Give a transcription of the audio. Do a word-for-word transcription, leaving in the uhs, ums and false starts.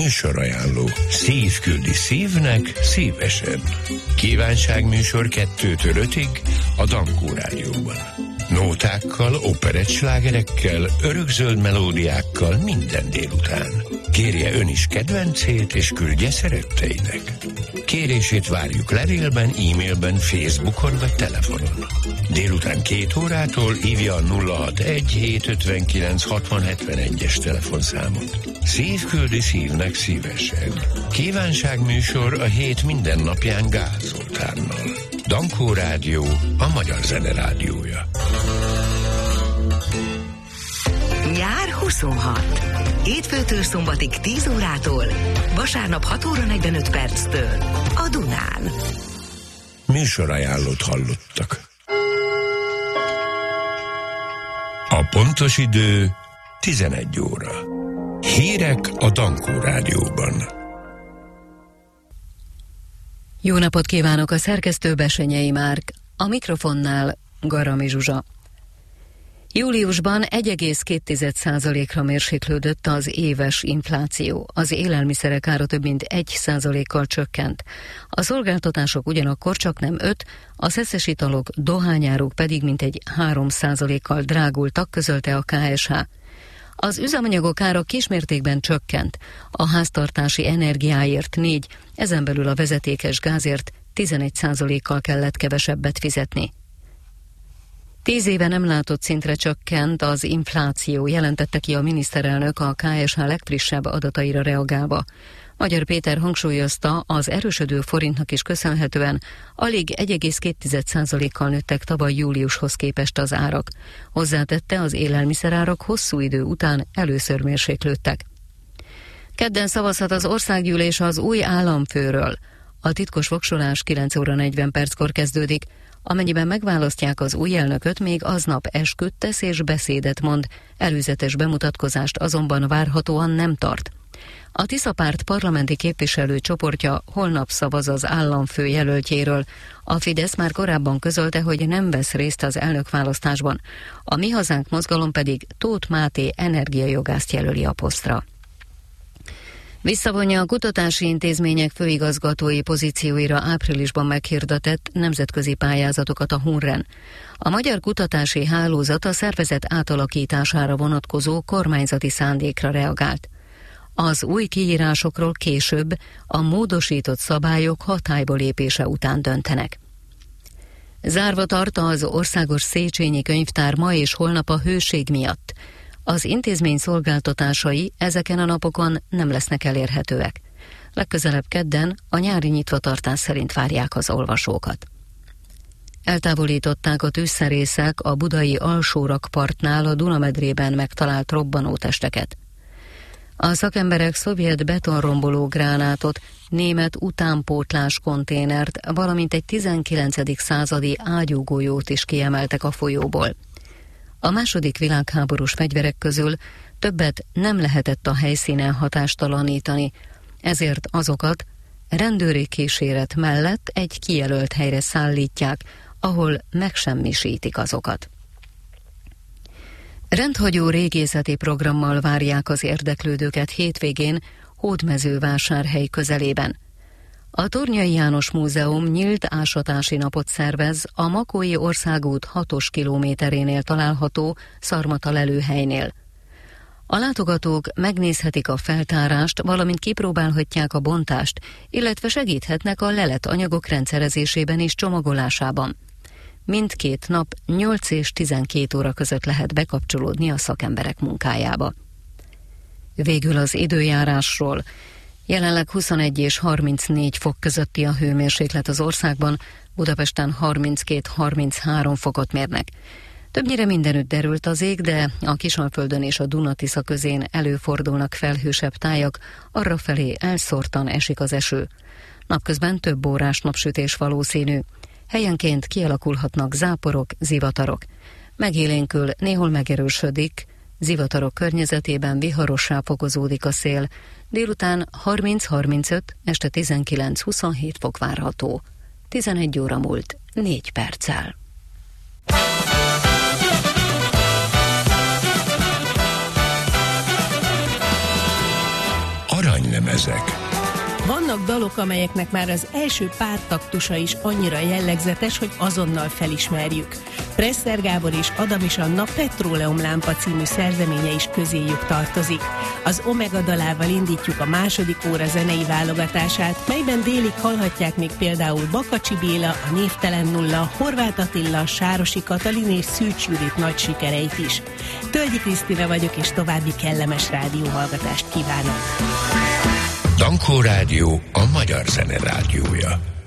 Műsorajánló. Szív küldi szívnek szívesen. Kívánságműsor kettőtől ötig a Dankó Rádióban. Nótákkal, operettslágerekkel, örökzöld melódiákkal minden délután. Kérje ön is kedvencét, és küldje szeretteinek. Kérését várjuk levélben, e-mailben, Facebookon vagy telefonon. Délután két órától hívja a nulla hatvanegy hétszázötvenkilenc hatvan hetvenegyes telefonszámot. Szív küldi szívnek szívesen. Kívánságműsor a hét minden napján Gál Zoltánnal. Dankó Rádió, a magyar zene rádiója. Nyár huszonhat. Hétfőtől szombatig tíz órától, vasárnap hat óra negyvenöt perctől a Dunán. Műsorajánlót hallottak. A pontos idő tizenegy óra. Hírek a Dankó Rádióban. Jó napot kívánok, a szerkesztő Besenyei Márk, a mikrofonnál Garami Zsuzsa. Júliusban egy egész két százalékra mérséklődött az éves infláció. Az élelmiszerek ára több mint egy százalékkal csökkent. A szolgáltatások ugyanakkor csak nem öt, a szeszes italok, dohányáruk pedig mintegy három százalékkal drágultak, közölte a ká es há. Az üzemanyagok ára kismértékben csökkent, a háztartási energiáért négy, ezen belül a vezetékes gázért tizenegy százalékkal kellett kevesebbet fizetni. Tíz éve nem látott szintre csökkent az infláció, jelentette ki a miniszterelnök a ká es há legfrissebb adataira reagálva. Magyar Péter hangsúlyozta, az erősödő forintnak is köszönhetően alig egy egész két százalékkal nőttek tavaly júliushoz képest az árak. Hozzátette, az élelmiszerárak hosszú idő után először mérséklődtek. Kedden szavazhat az országgyűlés az új államfőről. A titkos voksolás kilenc óra negyven perckor kezdődik. Amennyiben megválasztják az új elnököt, még aznap esküt tesz és beszédet mond, előzetes bemutatkozást azonban várhatóan nem tart. A Tisza Párt parlamenti képviselő csoportja holnap szavaz az államfő jelöltjéről. A Fidesz már korábban közölte, hogy nem vesz részt az elnökválasztásban. A Mi Hazánk mozgalom pedig Tóth Máté energiajogászt jelöli a posztra. Visszavonja a kutatási intézmények főigazgatói pozícióira áprilisban meghirdetett nemzetközi pályázatokat a Hunren. A Magyar Kutatási Hálózat a szervezet átalakítására vonatkozó kormányzati szándékra reagált. Az új kiírásokról később a módosított szabályok hatályba lépése után döntenek. Zárva tart az Országos Széchenyi Könyvtár ma és holnap a hőség miatt. Az intézmény szolgáltatásai ezeken a napokon nem lesznek elérhetőek. Legközelebb kedden a nyári nyitvatartás szerint várják az olvasókat. Eltávolították a tűzszerészek a budai Alsórakpartnál a Dunamedrében megtalált robbanótesteket. A szakemberek szovjet betonromboló gránátot, német utánpótlás konténert, valamint egy tizenkilencedik századi ágyúgolyót is kiemeltek a folyóból. A második világháborús fegyverek közül többet nem lehetett a helyszínen hatástalanítani, ezért azokat rendőri kíséret mellett egy kijelölt helyre szállítják, ahol megsemmisítik azokat. Rendhagyó régészeti programmal várják az érdeklődőket hétvégén Hódmezővásárhely közelében. A Tornyai János Múzeum nyílt ásatási napot szervez a Makói országút hatos kilométerénél található Szarmata lelőhelynél. A látogatók megnézhetik a feltárást, valamint kipróbálhatják a bontást, illetve segíthetnek a lelet anyagok rendszerezésében és csomagolásában. Mindkét nap nyolc és tizenkét óra között lehet bekapcsolódni a szakemberek munkájába. Végül az időjárásról. Jelenleg huszonegy és harmincnégy fok közötti a hőmérséklet az országban, Budapesten harminckét-harminchárom fokot mérnek. Többnyire mindenütt derült az ég, de a Kisalföldön és a Duna-Tisza közén előfordulnak felhősebb tájak, arrafelé elszórtan esik az eső. Napközben több órás napsütés valószínű. Helyenként kialakulhatnak záporok, zivatarok. Megélénkül, néhol megerősödik, zivatarok környezetében viharossá fokozódik a szél. Délután harminc-harmincöt, este tizenkilenc-huszonhét fok várható. tizenegy óra múlt négy perccel. Aranylemes lemezek. Vannak dalok, amelyeknek már az első pár taktusa is annyira jellegzetes, hogy azonnal felismerjük. Presser Gábor és Adamis Anna Petróleumlámpa című szerzeménye is közéjük tartozik. Az Omega dalával indítjuk a második óra zenei válogatását, melyben délig hallhatják még például Bakacsi Béla, a Névtelen Nulla, Horváth Attila, Sárosi Katalin és Szűcs Judit nagy sikereit is. Tölgyi Krisztina vagyok, és további kellemes rádióhallgatást kívánok! Dankó Rádió a magyar zene rádiója.